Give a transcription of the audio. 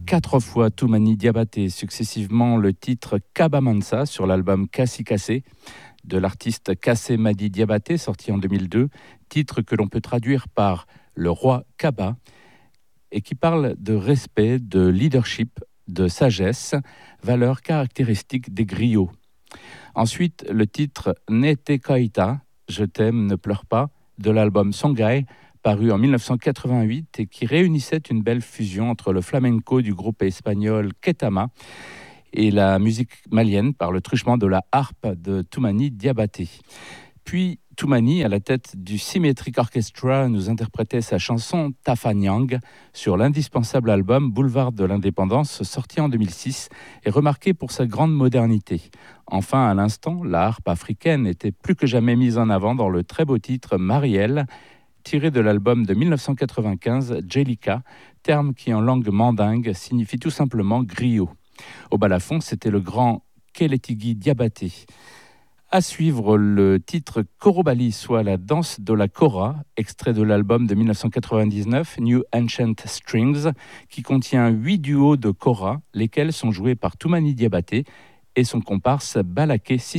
4 fois Toumani Diabaté, successivement le titre Kabamansa sur l'album Kassi Kassé de l'artiste Kassé Madi Diabaté, sorti en 2002, titre que l'on peut traduire par le roi Kaba, et qui parle de respect, de leadership, de sagesse, valeurs caractéristiques des griots. Ensuite, le titre Nete Kaita, Je t'aime, ne pleure pas, de l'album Songhai, paru en 1988 et qui réunissait une belle fusion entre le flamenco du groupe espagnol Ketama et la musique malienne par le truchement de la harpe de Toumani Diabaté. Puis Toumani, à la tête du Symmetric Orchestra, nous interprétait sa chanson Tafanyang sur l'indispensable album Boulevard de l'Indépendance, sorti en 2006 et remarqué pour sa grande modernité. Enfin, à l'instant, la harpe africaine était plus que jamais mise en avant dans le très beau titre Marielle, tiré de l'album de 1995 Jelika, terme qui en langue mandingue signifie tout simplement griot. Au balafon, c'était le grand Keletigi Diabaté. À suivre le titre Korobali, soit la danse de la kora, extrait de l'album de 1999 New Ancient Strings, qui contient 8 duos de kora, lesquels sont joués par Toumani Diabaté et son comparse Balaké